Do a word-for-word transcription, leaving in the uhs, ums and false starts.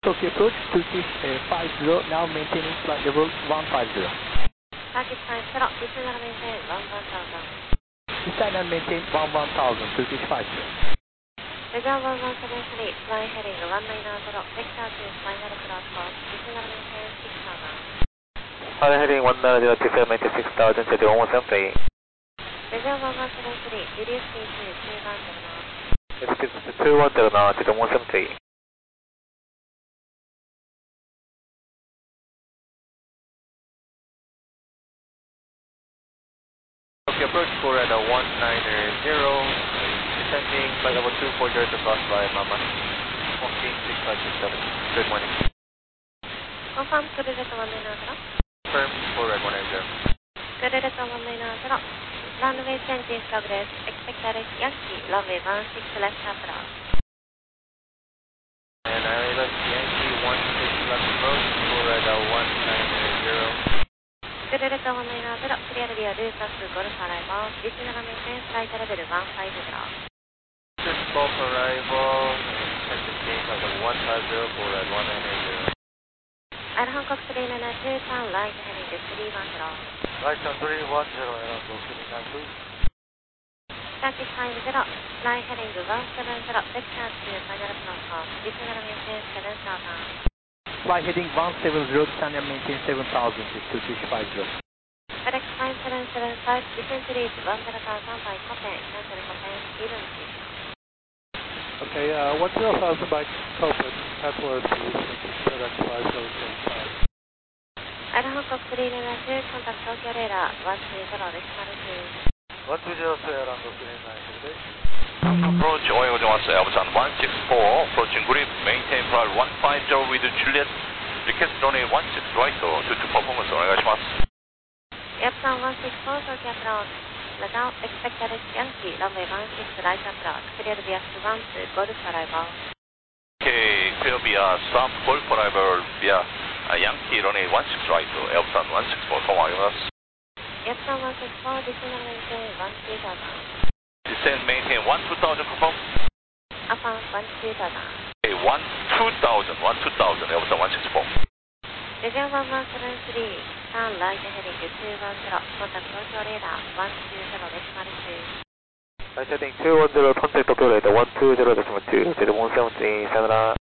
Tokyo approach two six five zero, now maintaining flight level one five zero. Target time zero, descend and maintain one one thousand. Descend and maintain one one thousand, two six five zero. Vega one one seven three, flying heading one nine zero, vector to final approach course, descend and maintain six thousand. Flying heading one nine zero, descend and maintain six thousand, J T one one seven three. Vega one one seven three, reduce speed to two one zero knots. Reduce speed to two one zero knots, J T one one seven three. Approach for at one nine zero, descending flight level two four zero to cross by Mama. Walking six five six seven. Good morning. Confirm, good at one nine zero. Confirm for at one nine zero. Good at one nine zero. Runway change in progress. Expect direct Yankee, runway one six left approach. And I left Yankee one six left approach for at one nine zero. Good at one nine zero, clear via Lucas Golf arrival, descend and maintain flight level one five zero. Lucas Golf arrival, and maintain flight level one five zero for at one nine zero. Air Hancock three nine two, turn right heading three one zero. Right on three one zero, Air Hancock three nine two. Target time zero, flying heading one seven zero, vector to final approach course, descend and maintain seven thousand. Fly heading one seven zero, descend and maintain seven thousand, two six five zero. FedEx five seven seven five, descend to reach one zero thousand by Copen, cancel Copen, even please. Okay, uh, one zero thousand by Copen, Atlas position, FedEx five seven seven five. Air Hancock three nine two, contact Tokyo radar one two zero, decimal two. one two zero two, Air Hancock three nine two. Approach Oyo Johnson, Elbasan one six four, approaching grip, maintain flight one five zero with Juliet, request runway one six right to to performance, お願いします。 Epson one six four, Tokyo approach. Now expect direct Yankee, runway one six right approach, clear via one to Golf arrival. Okay, clear via Swamp Golf arrival via uh, Yankee runway one six right to Elbasan one six four, 止まります。 Epson one six four, descend and maintain one two thousand. Descend, maintain one two thousand, confirm. Upon one two thousand. Okay, one two thousand, one two thousand, Elbasan one six four. Region one one seven three, turn right heading two one zero, contact Tokyo radar one two zero, decimal two. Right heading two one zero, contact Tokyo radar one two zero, decimal two, J T one seven three, さよなら。